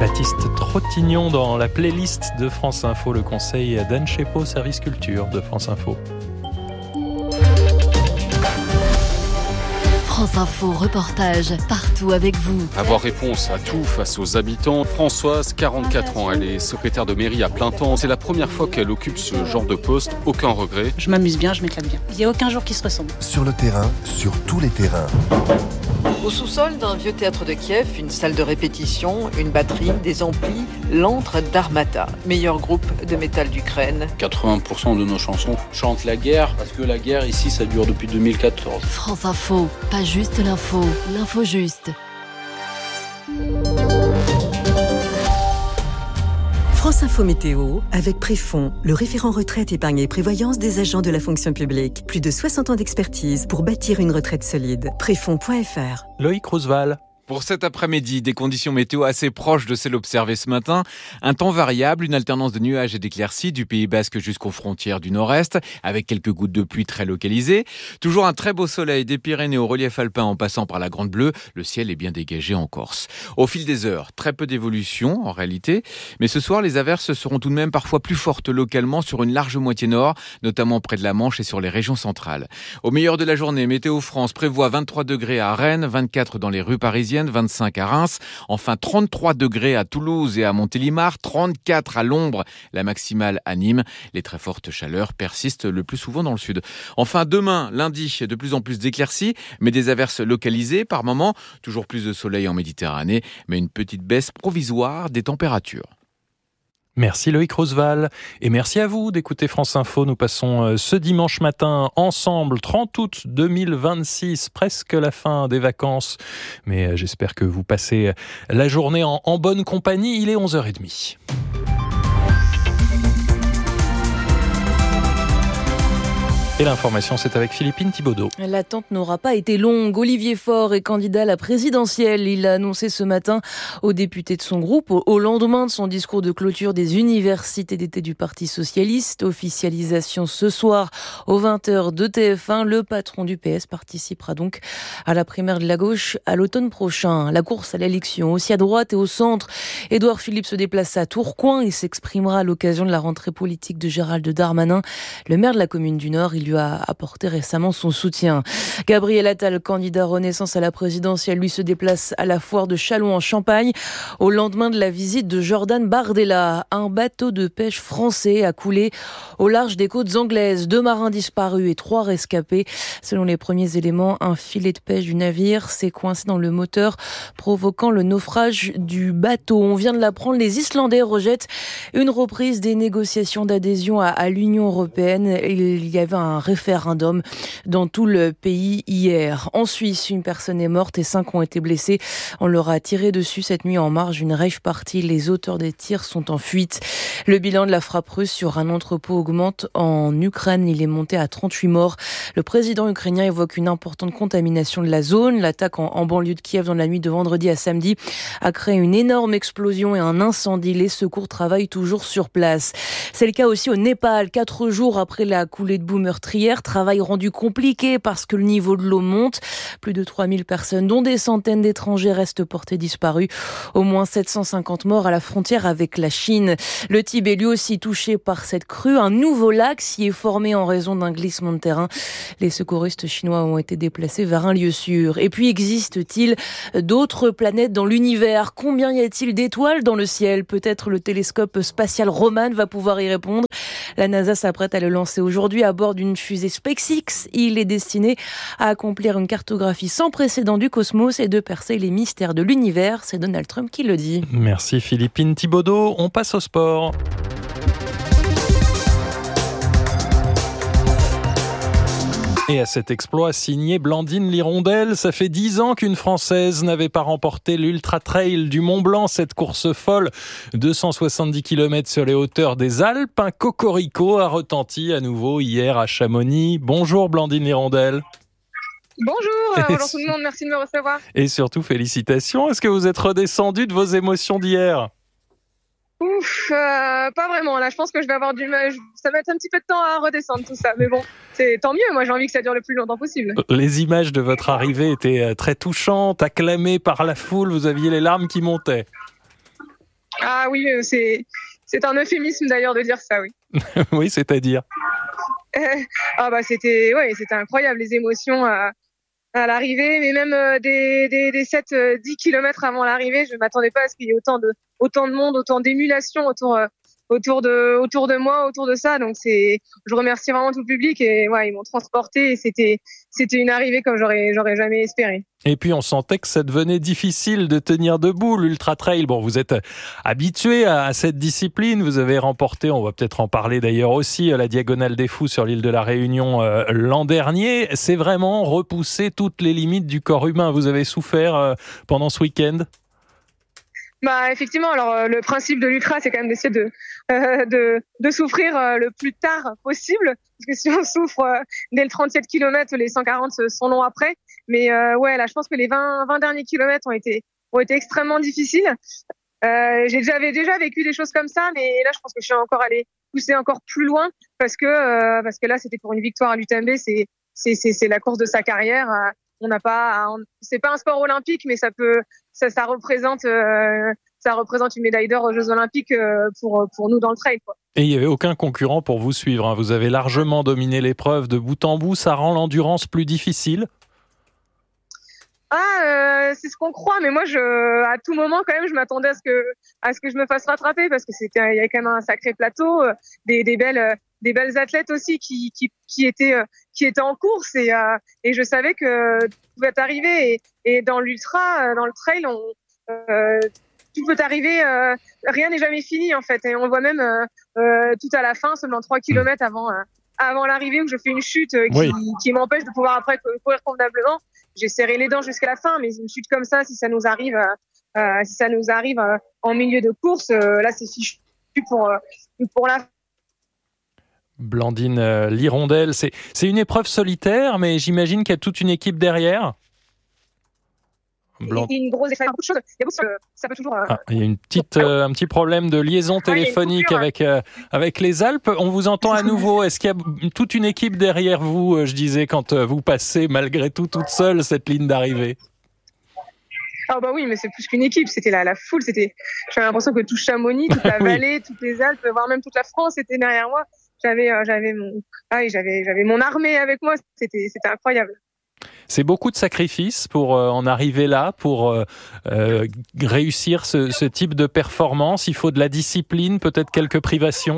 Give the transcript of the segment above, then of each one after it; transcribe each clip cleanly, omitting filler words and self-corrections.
Baptiste Trottignon dans la playlist de France Info, le conseil d'Anne Chepeau, service culture de France Info. France Info, reportage partout avec vous. Avoir réponse à tout face aux habitants. Françoise, 44 ans, elle est secrétaire de mairie à plein temps. C'est la première fois qu'elle occupe ce genre de poste. Aucun regret. Je m'amuse bien, je m'éclate bien. Il n'y a aucun jour qui se ressemble. Sur le terrain, sur tous les terrains. Au sous-sol d'un vieux théâtre de Kiev, une salle de répétition, une batterie, des amplis, l'antre d'Armata, meilleur groupe de métal d'Ukraine. 80% de nos chansons chantent la guerre, parce que la guerre ici, ça dure depuis 2014. France Info, pas juste l'info, l'info juste. France Info Météo, avec Préfond, le référent retraite, épargne et prévoyance des agents de la fonction publique. Plus de 60 ans d'expertise pour bâtir une retraite solide. Préfond.fr. Loïc Roosevelt. Pour cet après-midi, des conditions météo assez proches de celles observées ce matin. Un temps variable, une alternance de nuages et d'éclaircies du Pays Basque jusqu'aux frontières du nord-est, avec quelques gouttes de pluie très localisées. Toujours un très beau soleil des Pyrénées au relief alpin en passant par la Grande Bleue. Le ciel est bien dégagé en Corse. Au fil des heures, très peu d'évolution en réalité. Mais ce soir, les averses seront tout de même parfois plus fortes localement sur une large moitié nord, notamment près de la Manche et sur les régions centrales. Au meilleur de la journée, Météo France prévoit 23 degrés à Rennes, 24 dans les rues parisiennes, 25 à Reims, enfin 33 degrés à Toulouse et à Montélimar, 34 à l'ombre, la maximale à Nîmes. Les très fortes chaleurs persistent le plus souvent dans le sud. Enfin demain, lundi, de plus en plus d'éclaircies, mais des averses localisées par moments, toujours plus de soleil en Méditerranée, mais une petite baisse provisoire des températures. Merci Loïc Roosevelt et merci à vous d'écouter France Info. Nous passons ce dimanche matin ensemble, 30 août 2026, presque la fin des vacances. Mais j'espère que vous passez la journée en bonne compagnie. Il est 11h30. Et l'information, c'est avec Philippine Thibaudot. L'attente n'aura pas été longue. Olivier Faure est candidat à la présidentielle. Il l'a annoncé ce matin aux députés de son groupe, au lendemain de son discours de clôture des universités d'été du Parti socialiste. Officialisation ce soir aux 20h de TF1. Le patron du PS participera donc à la primaire de la gauche à l'automne prochain. La course à l'élection, aussi à droite et au centre. Édouard Philippe se déplace à Tourcoing. Il s'exprimera à l'occasion de la rentrée politique de Gérald Darmanin. Le maire de la commune du Nord, il lui a apporté récemment son soutien. Gabriel Attal, candidat Renaissance à la présidentielle, lui se déplace à la foire de Châlons en Champagne au lendemain de la visite de Jordan Bardella. Un bateau de pêche français a coulé au large des côtes anglaises. 2 marins disparus et 3 rescapés. Selon les premiers éléments, un filet de pêche du navire s'est coincé dans le moteur, provoquant le naufrage du bateau. On vient de l'apprendre, les Islandais rejettent une reprise des négociations d'adhésion à l'Union européenne. Il y avait un référendum dans tout le pays hier. En Suisse, une personne est morte et 5 ont été blessés. On leur a tiré dessus cette nuit en marge d'une rave party. Les auteurs des tirs sont en fuite. Le bilan de la frappe russe sur un entrepôt augmente en Ukraine. Il est monté à 38 morts. Le président ukrainien évoque une importante contamination de la zone. L'attaque en banlieue de Kiev dans la nuit de vendredi à samedi a créé une énorme explosion et un incendie. Les secours travaillent toujours sur place. C'est le cas aussi au Népal. 4 jours après la coulée de boue meurtrière, travail rendu compliqué parce que le niveau de l'eau monte. Plus de 3000 personnes, dont des centaines d'étrangers, restent portés disparus. Au moins 750 morts à la frontière avec la Chine. Le Tibet, lui aussi touché par cette crue. Un nouveau lac s'y est formé en raison d'un glissement de terrain. Les secouristes chinois ont été déplacés vers un lieu sûr. Et puis, existe-t-il d'autres planètes dans l'univers? Combien y a-t-il d'étoiles dans le ciel? Peut-être le télescope spatial Roman va pouvoir y répondre. La NASA s'apprête à le lancer aujourd'hui à bord d'une fusée SpaceX. Il est destiné à accomplir une cartographie sans précédent du cosmos et de percer les mystères de l'univers. C'est Donald Trump qui le dit. Merci Philippine Thibaudot. On passe au sport. Et à cet exploit signé Blandine Lirondelle, ça fait 10 ans qu'une Française n'avait pas remporté l'Ultra Trail du Mont Blanc, cette course folle, 270 km sur les hauteurs des Alpes. Un cocorico a retenti à nouveau hier à Chamonix. Bonjour Blandine Lirondelle. Bonjour, bonjour tout le monde, merci de me recevoir. Et surtout félicitations, est-ce que vous êtes redescendu de vos émotions d'hier ? Pas vraiment. Là, je pense que je vais avoir du mal. Ça va être un petit peu de temps à redescendre tout ça. Mais bon, c'est tant mieux. Moi, j'ai envie que ça dure le plus longtemps possible. Les images de votre arrivée étaient très touchantes, acclamées par la foule. Vous aviez les larmes qui montaient. Ah oui, c'est un euphémisme d'ailleurs de dire ça, oui. Oui, c'est-à-dire c'était incroyable, les émotions à l'arrivée, mais même des 7-10 kilomètres avant l'arrivée, je m'attendais pas à ce qu'il y ait autant de monde, autant d'émulation autour de moi, autour de ça. Donc je remercie vraiment tout le public et ils m'ont transporté et c'était une arrivée comme j'aurais jamais espéré. Et puis on sentait que ça devenait difficile de tenir debout l'ultra trail. Bon, vous êtes habitué à cette discipline, vous avez remporté, on va peut-être en parler d'ailleurs aussi, la Diagonale des Fous sur l'île de la Réunion l'an dernier. C'est vraiment repousser toutes les limites du corps humain. Vous avez souffert pendant ce week-end ? Effectivement, alors le principe de l'ultra, c'est quand même d'essayer de souffrir le plus tard possible, parce que si on souffre dès le 37 km, les 140 sont longs après. Mais là, je pense que les 20 derniers kilomètres ont été extrêmement difficiles. J'avais déjà vécu des choses comme ça, mais là, je pense que je suis encore allée pousser encore plus loin, parce que là, c'était pour une victoire à l'UTMB, c'est la course de sa carrière. C'est pas un sport olympique, mais ça représente une médaille d'or aux Jeux Olympiques pour nous dans le trail, quoi. Et il n'y avait aucun concurrent pour vous suivre, hein. Vous avez largement dominé l'épreuve de bout en bout. Ça rend l'endurance plus difficile ? C'est ce qu'on croit, mais moi, à tout moment, quand même, je m'attendais à ce que je me fasse rattraper, parce que il y avait quand même un sacré plateau, des belles athlètes aussi qui étaient en course, et je savais que tout pouvait arriver, et dans l'ultra, dans le trail, tout peut arriver, rien n'est jamais fini en fait, et on le voit même tout à la fin, seulement 3 kilomètres avant l'arrivée, où je fais une chute qui m'empêche de pouvoir après courir convenablement. J'ai serré les dents jusqu'à la fin, mais une chute comme ça, si ça nous arrive en milieu de course, là c'est fichu pour la. Blandine Lirondelle, c'est une épreuve solitaire, mais j'imagine qu'il y a toute une équipe derrière. Une grosse épreuve, beaucoup de choses. Ça peut toujours. Il y a un petit problème de liaison téléphonique avec les Alpes. On vous entend à nouveau. Est-ce qu'il y a toute une équipe derrière vous, je disais, quand vous passez malgré tout toute seule cette ligne d'arrivée? Oui, mais c'est plus qu'une équipe. C'était la foule. J'avais l'impression que tout Chamonix, toute la vallée, toutes les Alpes, voire même toute la France était derrière moi. J'avais mon armée avec moi. C'était incroyable. C'est beaucoup de sacrifices pour en arriver là, pour réussir ce type de performance. Il faut de la discipline, peut-être quelques privations.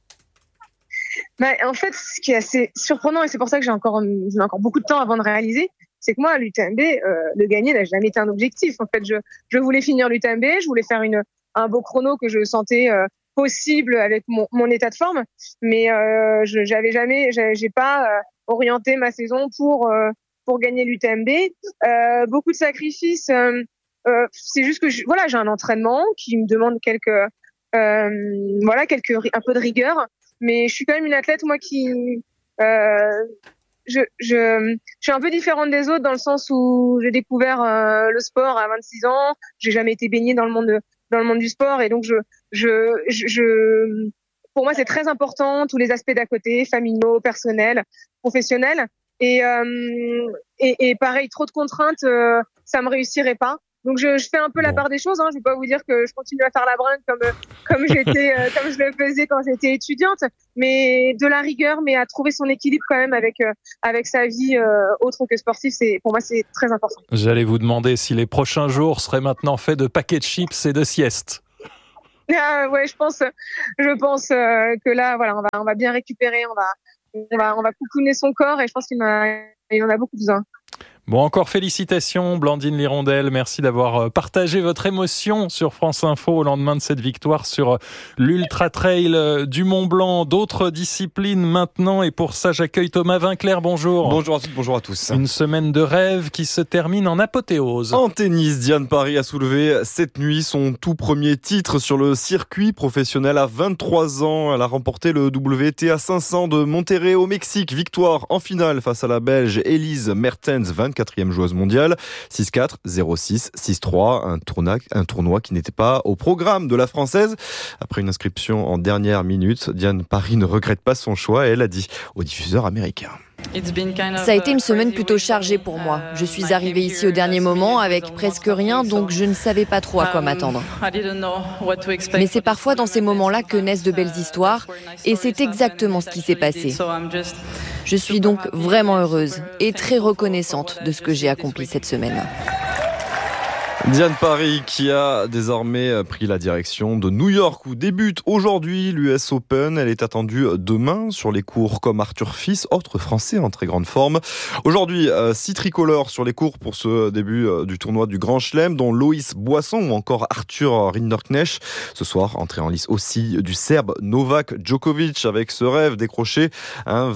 En fait, ce qui est assez surprenant, et c'est pour ça que j'ai encore beaucoup de temps avant de réaliser, c'est que moi, à l'UTMB, le gagner n'a jamais été un objectif. En fait, je voulais finir l'UTMB, je voulais faire un beau chrono que je sentais possible avec mon état de forme, mais j'ai pas orienté ma saison pour gagner l'UTMB. Beaucoup de sacrifices. C'est juste que j'ai un entraînement qui me demande un peu de rigueur, mais je suis quand même une athlète, moi, qui je suis un peu différente des autres, dans le sens où j'ai découvert le sport à 26 ans. J'ai jamais été baignée dans le monde du sport, et donc pour moi, c'est très important, tous les aspects d'à côté, familiaux, personnels, professionnels. Et pareil, trop de contraintes, ça me réussirait pas. Donc je fais un peu la part des choses, hein. Je vais pas vous dire que je continue à faire la bringue comme je le faisais quand j'étais étudiante, mais de la rigueur, mais à trouver son équilibre quand même avec sa vie autre que sportive, pour moi c'est très important. J'allais vous demander si les prochains jours seraient maintenant faits de paquets de chips et de siestes. Je pense que là, voilà, on va bien récupérer, on va coucouner son corps, et je pense qu'il en a beaucoup besoin. Bon, encore félicitations, Blandine Lirondelle. Merci d'avoir partagé votre émotion sur France Info au lendemain de cette victoire sur l'Ultra Trail du Mont Blanc. D'autres disciplines maintenant, et pour ça, j'accueille Thomas Vinclair. Bonjour. Bonjour à toutes, bonjour à tous. Une semaine de rêve qui se termine en apothéose. En tennis, Diane Parry a soulevé cette nuit son tout premier titre sur le circuit professionnel à 23 ans. Elle a remporté le WTA 500 de Monterrey au Mexique. Victoire en finale face à la Belge Elise Mertens, 24e joueuse mondiale. 6-4, 0-6, 6-3. Un tournoi qui n'était pas au programme de la Française. Après une inscription en dernière minute, Diane Parry ne regrette pas son choix. Elle a dit au diffuseur américain. Ça a été une semaine plutôt chargée pour moi. Je suis arrivée ici au dernier moment avec presque rien, donc je ne savais pas trop à quoi m'attendre. Mais c'est parfois dans ces moments-là que naissent de belles histoires, et c'est exactement ce qui s'est passé. Je suis donc vraiment heureuse et très reconnaissante de ce que j'ai accompli cette semaine. Diane Parry qui a désormais pris la direction de New York où débute aujourd'hui l'US Open. Elle est attendue demain sur les cours comme Arthur Fils, autre Français en très grande forme. Aujourd'hui, 6 tricolores sur les cours pour ce début du tournoi du Grand Chelem, dont Loïs Boisson ou encore Arthur Rinderknecht. Ce soir, entrée en lice aussi du Serbe Novak Djokovic avec ce rêve décroché un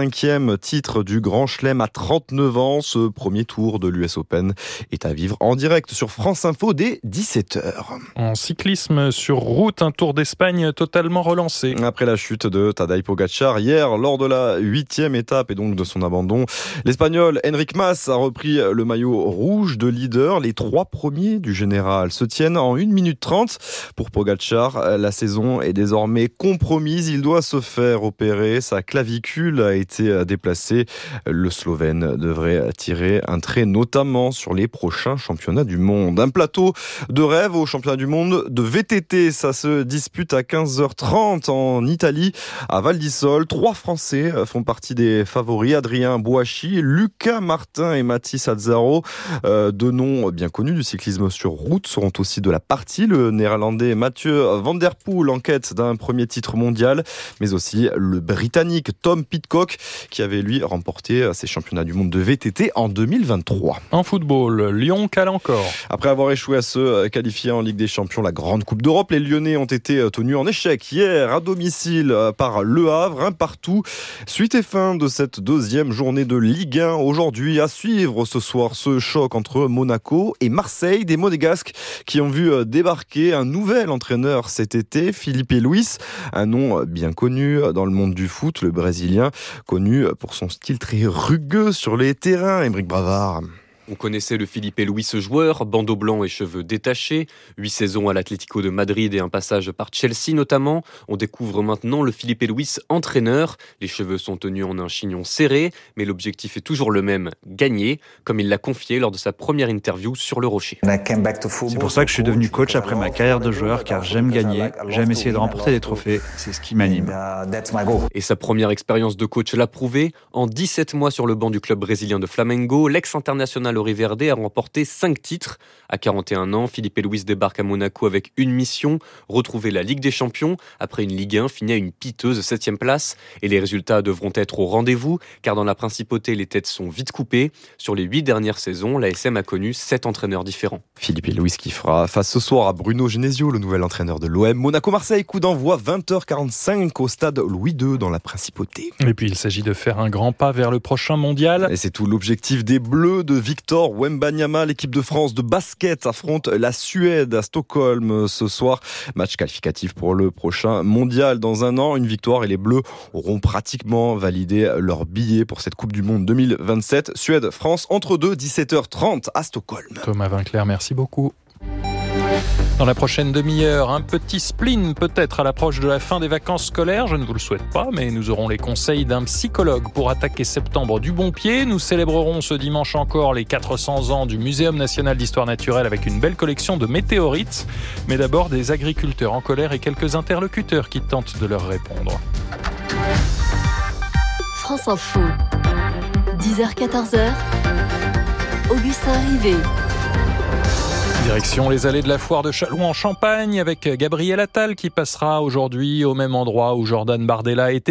25e titre du Grand Chelem à 39 ans. Ce premier tour de l'US Open est à vivre en direct sur France Info dès 17h. En cyclisme sur route, un Tour d'Espagne totalement relancé. Après la chute de Tadej Pogačar hier, lors de la 8e étape et donc de son abandon, l'Espagnol Enric Mas a repris le maillot rouge de leader. Les 3 premiers du général se tiennent en 1 minute 30. Pour Pogačar, la saison est désormais compromise. Il doit se faire opérer. Sa clavicule a été déplacée. Le Slovène devrait tirer un trait notamment sur les prochains championnats du monde. Un plateau de rêve au championnat du monde de VTT. Ça se dispute à 15h30 en Italie, à Val di Sole. 3 Français font partie des favoris. Adrien Bouachi, Lucas Martin et Mathis Azzaro. 2 noms bien connus du cyclisme sur route seront aussi de la partie. Le néerlandais Mathieu Van Der Poel en quête d'un premier titre mondial, mais aussi le britannique Tom Pidcock qui avait lui remporté ses championnats du monde de VTT en 2023. En football, Lyon cale encore. Après avoir échoué à se qualifier en Ligue des Champions, la grande Coupe d'Europe, les Lyonnais ont été tenus en échec hier à domicile par Le Havre, 1-1. Suite et fin de cette 2e journée de Ligue 1. Aujourd'hui, à suivre ce soir ce choc entre Monaco et Marseille, des Monégasques qui ont vu débarquer un nouvel entraîneur cet été, Filipe Luis, un nom bien connu dans le monde du foot, le Brésilien, connu pour son style très rugueux sur les terrains. Émeric Bravard. On connaissait le Filipe Luis joueur, bandeau blanc et cheveux détachés, 8 saisons à l'Atlético de Madrid et un passage par Chelsea notamment. On découvre maintenant le Filipe Luis entraîneur. Les cheveux sont tenus en un chignon serré, mais l'objectif est toujours le même, gagner, comme il l'a confié lors de sa première interview sur Le Rocher. C'est pour ça que je suis devenu coach après ma carrière de joueur, car j'aime gagner, j'aime essayer de remporter des trophées, c'est ce qui m'anime. Et sa première expérience de coach l'a prouvé. En 17 mois sur le banc du club brésilien de Flamengo, l'ex-international Riverde a remporté 5 titres. À 41 ans, Filipe Luis débarque à Monaco avec une mission, retrouver la Ligue des Champions après une Ligue 1 finie à une piteuse 7e place. Et les résultats devront être au rendez-vous, car dans la principauté, les têtes sont vite coupées. Sur les 8 dernières saisons, l'ASM a connu 7 entraîneurs différents. Filipe Luis qui fera face ce soir à Bruno Genesio, le nouvel entraîneur de l'OM. Monaco-Marseille, coup d'envoi 20h45 au stade Louis II dans la principauté. Et puis il s'agit de faire un grand pas vers le prochain mondial. Et c'est tout l'objectif des Bleus de Victor Wembanyama. L'équipe de France de basket affronte la Suède à Stockholm ce soir. Match qualificatif pour le prochain mondial dans un an. Une victoire et les Bleus auront pratiquement validé leur billet pour cette Coupe du Monde 2027. Suède-France entre 17h30 à Stockholm. Thomas Vinclair, merci beaucoup. Dans la prochaine demi-heure, un petit spleen peut-être à l'approche de la fin des vacances scolaires. Je ne vous le souhaite pas, mais nous aurons les conseils d'un psychologue pour attaquer septembre du bon pied. Nous célébrerons ce dimanche encore les 400 ans du Muséum national d'histoire naturelle avec une belle collection de météorites. Mais d'abord, des agriculteurs en colère et quelques interlocuteurs qui tentent de leur répondre. France Info, 10h-14h, Augustin Rivet. Direction les allées de la foire de Châlons en Champagne avec Gabriel Attal qui passera aujourd'hui au même endroit où Jordan Bardella était.